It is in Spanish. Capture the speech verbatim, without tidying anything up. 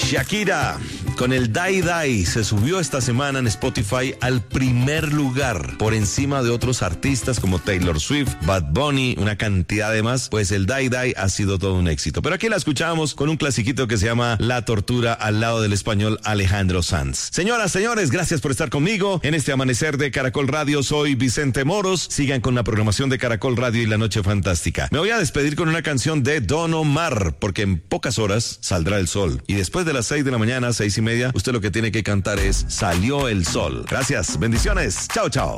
Shakira, con el Die Die, se subió esta semana en Spotify al primer lugar, por encima de otros artistas como Taylor Swift, Bad Bunny, una cantidad de más. Pues el Die Die ha sido todo un éxito. Pero aquí la escuchamos con un clasiquito que se llama La Tortura, al lado del español Alejandro Sanz. Señoras, señores, gracias por estar conmigo en este amanecer de Caracol Radio. Soy Vicente Moros. Sigan con la programación de Caracol Radio y La Noche Fantástica. Me voy a despedir con una canción de Don Omar, porque en pocas horas saldrá el sol. Y después de las seis de la mañana, seis y media, usted lo que tiene que cantar es Salió el sol. Gracias, bendiciones. Chao, chao.